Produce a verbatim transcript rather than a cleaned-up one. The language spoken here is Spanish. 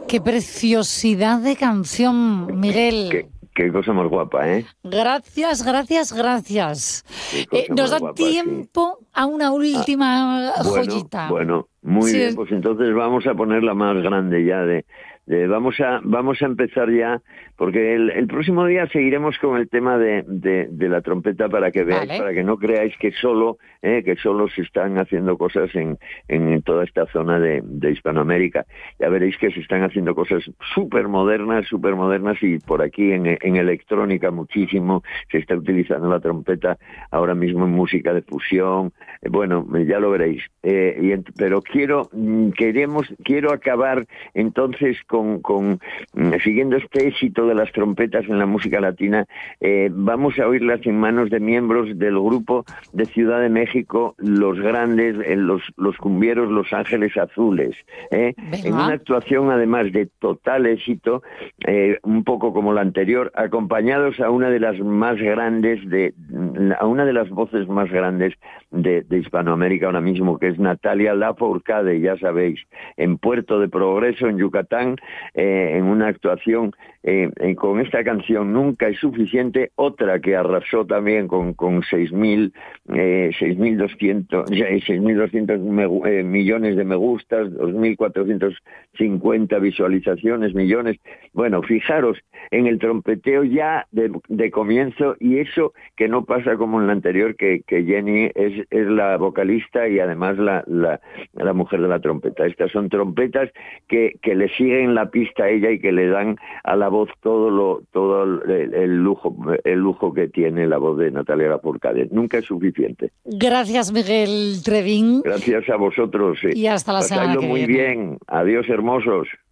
Qué preciosidad de canción, Miguel. Qué, qué cosa más guapa, ¿eh? Gracias, gracias, gracias. Eh, nos da guapa, tiempo sí. a una última ah, joyita. Bueno, bueno muy sí. bien, pues entonces vamos a poner la más grande ya de... De, vamos a vamos a empezar ya, porque el, el próximo día seguiremos con el tema de, de, de la trompeta para que veáis, vale. para que no creáis que solo eh, que solo se están haciendo cosas en, en toda esta zona de, de Hispanoamérica. Ya veréis que se están haciendo cosas súper modernas, súper modernas y por aquí en, en electrónica muchísimo. Se está utilizando la trompeta ahora mismo en música de fusión. Eh, bueno, ya lo veréis. Eh, y, pero quiero, queremos, quiero acabar entonces Con, con siguiendo este éxito de las trompetas en la música latina, eh, vamos a oírlas en manos de miembros del grupo de Ciudad de México, los grandes, eh, los, los cumbieros Los Ángeles Azules, eh, en una actuación además de total éxito, eh, un poco como la anterior, acompañados a una de las más grandes, de a una de las voces más grandes de, de Hispanoamérica ahora mismo, que es Natalia Lafourcade, ya sabéis, en Puerto de Progreso, en Yucatán, Eh, en una actuación eh, eh, con esta canción Nunca es suficiente, otra que arrasó también con, con seis mil doscientos eh, millones de me gustas, dos mil cuatrocientos cincuenta visualizaciones, millones. Bueno, fijaros en el trompeteo ya de, de comienzo, y eso que no pasa como en la anterior, que, que Jenny es, es la vocalista y además la, la, la mujer de la trompeta. Estas son trompetas que, que le siguen la pista a ella y que le dan a la voz todo lo todo el, el lujo el lujo que tiene la voz de Natalia Lafourcade. Nunca es suficiente. Gracias, Miguel Trevín. Gracias a vosotros. Y hasta la semana que muy viene. bien. Adiós, hermosos.